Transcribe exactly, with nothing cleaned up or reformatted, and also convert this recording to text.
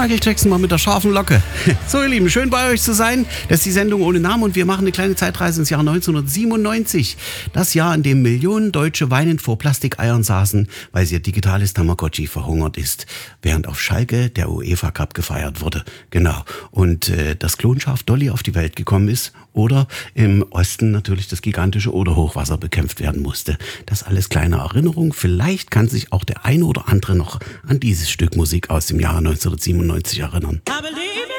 Michael Jackson mal mit der scharfen Locke. So ihr Lieben, schön bei euch zu sein. Das ist die Sendung ohne Namen und wir machen eine kleine Zeitreise ins Jahr neunzehnhundertsiebenundneunzig. Das Jahr, in dem Millionen Deutsche weinend vor Plastikeiern saßen, weil ihr digitales Tamagotchi verhungert ist. Während auf Schalke der UEFA Cup gefeiert wurde. Genau. Und äh, das Klonschaf Dolly auf die Welt gekommen ist. Oder im Osten natürlich das gigantische Oder-Hochwasser bekämpft werden musste. Das alles kleine Erinnerungen. Vielleicht kann sich auch der eine oder andere noch an dieses Stück Musik aus dem Jahre neunzehnhundertsiebenundneunzig erinnern.